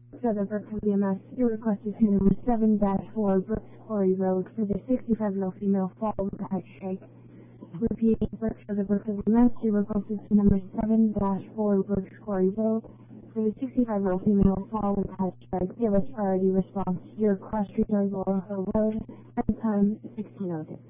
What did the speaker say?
Further Berkshire BMS, your request is to number 7-4 Brooks Quarry Road for the 65-year-old female fall with a head shake. Repeating Berkshire BMS, your request is to number 7-4 Brooks Quarry Road for the 65-year-old female fall with a head shake. Give us priority response. Your request returns Laurel Hill Road, and time 16:06.